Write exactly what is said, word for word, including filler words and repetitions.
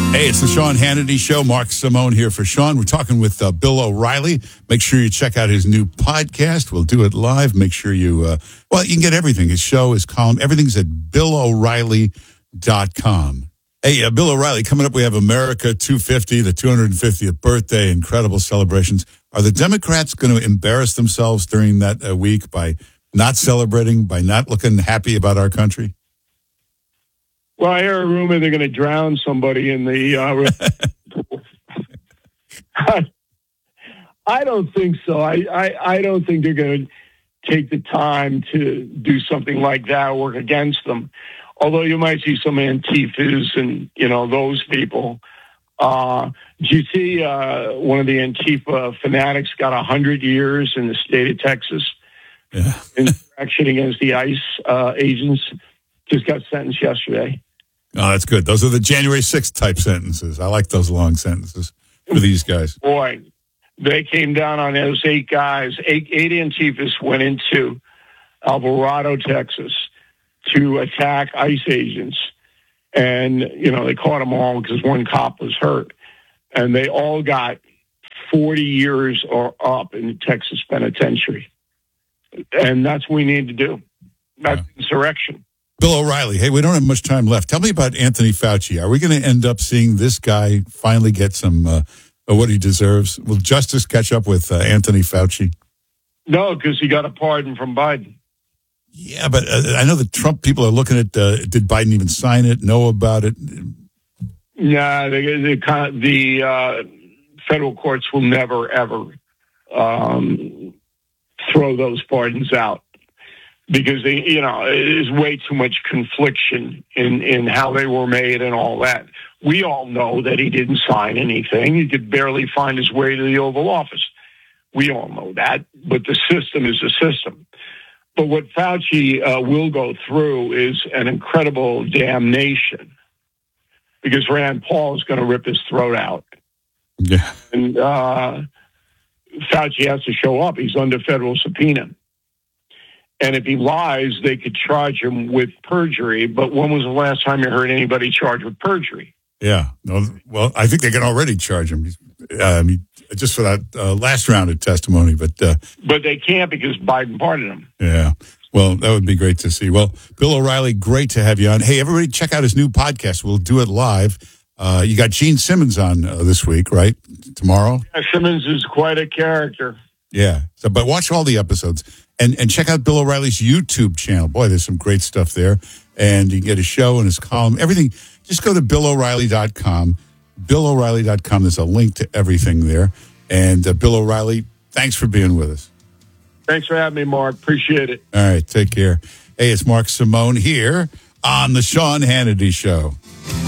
Hey, it's the Sean Hannity Show. Mark Simone here for Sean. We're talking with uh, Bill O'Reilly. Make sure you check out his new podcast. We'll do it live. Make sure you, uh, well, you can get everything. His show, his column, everything's at bill o'reilly dot com. Hey, uh, Bill O'Reilly, coming up, we have America two fifty, the two hundred fiftieth birthday, incredible celebrations. Are the Democrats going to embarrass themselves during that uh, week by not celebrating, by not looking happy about our country? Well, I hear a rumor they're going to drown somebody in the. Uh, I don't think so. I, I, I don't think they're going to take the time to do something like that, work against them. Although you might see some Antifas and, you know, those people. Uh, did you see uh, one of the Antifa fanatics got one hundred years in the state of Texas? Yeah. In action against the ICE uh, agents. Just got sentenced yesterday. Oh, that's good. Those are the January sixth type sentences. I like those long sentences for these guys. Boy, they came down on those eight guys. Eight, eight Antifas went into Alvarado, Texas, to attack ICE agents. And, you know, they caught them all because one cop was hurt. And they all got forty years or up in the Texas penitentiary. And that's what we need to do. That's yeah. Insurrection. Bill O'Reilly, hey, we don't have much time left. Tell me about Anthony Fauci. Are we going to end up seeing this guy finally get some, uh, what he deserves? Will justice catch up with uh, Anthony Fauci? No, because he got a pardon from Biden. Yeah, but uh, I know the Trump people are looking at, uh, did Biden even sign it, know about it? Nah, the, the, the uh, federal courts will never, ever um, throw those pardons out. Because, they, you know, there's way too much confliction in, in how they were made and all that. We all know that he didn't sign anything. He could barely find his way to the Oval Office. We all know that. But the system is a system. But what Fauci uh, will go through is an incredible damnation. Because Rand Paul is going to rip his throat out. Yeah. And uh, Fauci has to show up. He's under federal subpoena. And if he lies, they could charge him with perjury. But when was the last time you heard anybody charged with perjury? Yeah. No, well, I think they can already charge him um, just for that uh, last round of testimony. But uh, but they can't because Biden pardoned him. Yeah. Well, that would be great to see. Well, Bill O'Reilly, great to have you on. Hey, everybody, check out his new podcast. We'll do it live. Uh, you got Gene Simmons on uh, this week, right? Tomorrow? Yeah, Simmons is quite a character. Yeah. So, but watch all the episodes. And and check out Bill O'Reilly's YouTube channel. Boy, there's some great stuff there. And you can get his show and his column, everything. Just go to bill o'reilly dot com. bill o'reilly dot com. There's a link to everything there. And uh, Bill O'Reilly, thanks for being with us. Thanks for having me, Mark. Appreciate it. All right, take care. Hey, it's Mark Simone here on the Sean Hannity Show.